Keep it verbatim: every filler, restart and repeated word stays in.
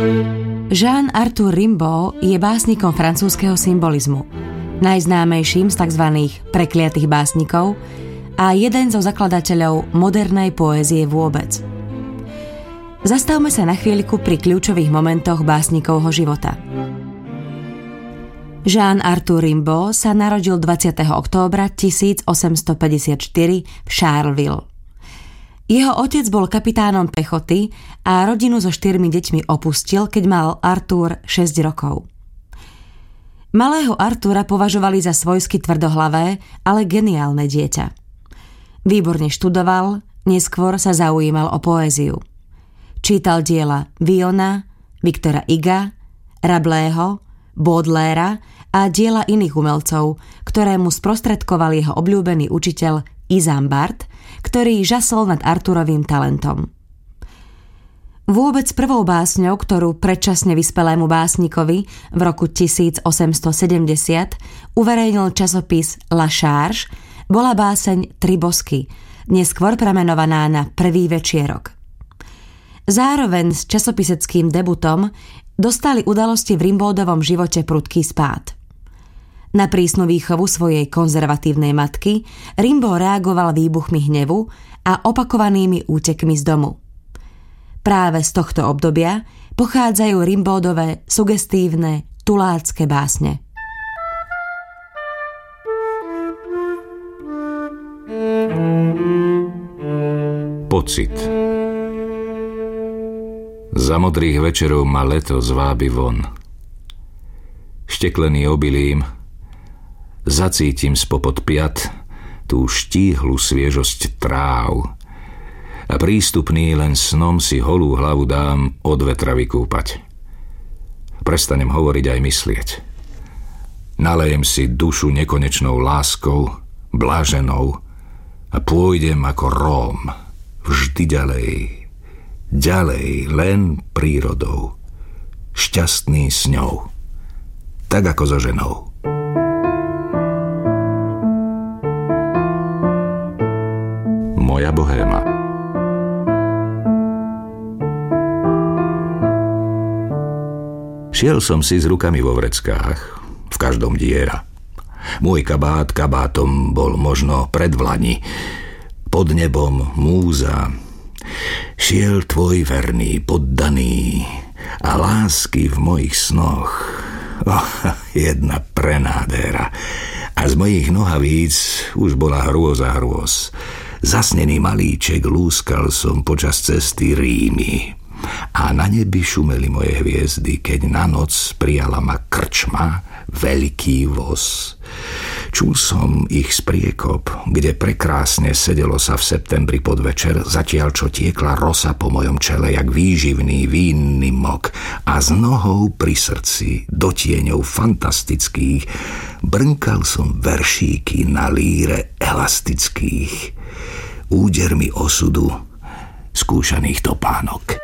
Jean Arthur Rimbaud je básnikom francúzskeho symbolizmu, najznámejším z tzv. Prekliatých básnikov a jeden zo zakladateľov modernej poézie vôbec. Zastavme sa na chvíľku pri kľúčových momentoch básnikovho života. Jean Arthur Rimbaud sa narodil dvadsiateho októbra tisícosemstopäťdesiatštyri v Charleville. Jeho otec bol kapitánom pechoty a rodinu so štyrmi deťmi opustil, keď mal Arthur šesť rokov. Malého Artura považovali za svojsky tvrdohlavé, ale geniálne dieťa. Výborne študoval, neskôr sa zaujímal o poéziu. Čítal diela Villona, Victora Huga, Rabelaiseho, Baudelaira a diela iných umelcov, ktoré mu sprostredkoval jeho obľúbený učiteľ Isambard, ktorý žasol nad Arturovým talentom. Vôbec prvou básňou, ktorú predčasne vyspelému básnikovi v roku tisícosemstosedemdesiat uverejnil časopis La Charge, bola báseň Tri bosky, neskôr premenovaná na Prvý večierok. Zároveň s časopiseckým debutom dostali udalosti v Rimbaudovom živote prudký spád. Na prísnu výchovu svojej konzervatívnej matky Rimbaud reagoval výbuchmi hnevu a opakovanými útekmi z domu. Práve z tohto obdobia pochádzajú Rimbaudové sugestívne tulácké básne. Pocit. Za modrých večerov ma leto zvábi von. Šteklený obilím zacítim spopod piat tú štíhlu sviežosť tráv a prístupný len snom si holú hlavu dám od vetra vykúpať. Prestanem hovoriť aj myslieť. Nalejem si dušu nekonečnou láskou, bláženou a pôjdem ako Róm vždy ďalej, ďalej len prírodou, šťastný s ňou, tak ako so ženou. Moja bohéma. Šiel som si s rukami vo vreckách, v každom diera. Môj kabát kabátom bol možno predvlani, pod nebom múza. Šiel tvoj verný, poddaný a lásky v mojich snoch. Oh, jedna prenádéra. A z mojich nohavíc už bola hrôza hrôz. Zasnený malíček lúskal som počas cesty Rímy a na nebi šumeli moje hviezdy, keď na noc prijala ma krčma, veľký voz. Čul som ich spriekop, kde prekrásne sedelo sa v septembri podvečer, zatiaľ čo tiekla rosa po mojom čele jak výživný vínny mok a s nohou pri srdci do tieňov fantastických brnkal som veršíky na líre elastických údermi osudu skúšaných topánok.